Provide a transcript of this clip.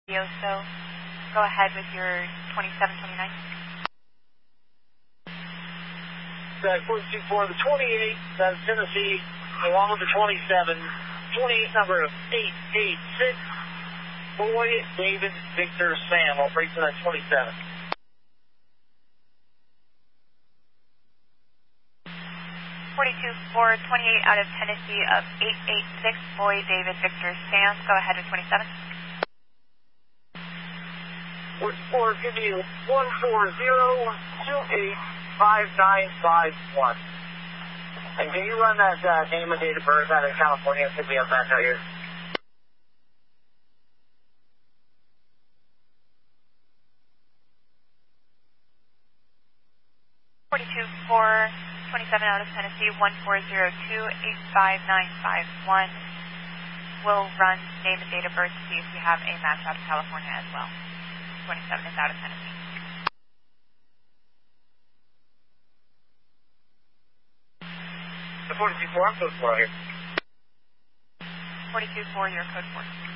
So go ahead with your 2729. 424, the 28, that's Tennessee, along with the 27, 28 number of 886, Boy, David, Victor, Sam, I'll break to that 27. 42428 out of Tennessee of 886, Boy, David, Victor, Sam, go ahead with 27. Or give you 140285951. And can you run that name and date of birth out of California and pick me up back out here? Four 27 out of Tennessee, 140285951. We'll run name and date of birth to see if we have a match out of California as well. 27 is out of Tennessee. The 424, I'm code 4 here. 424, your code 4.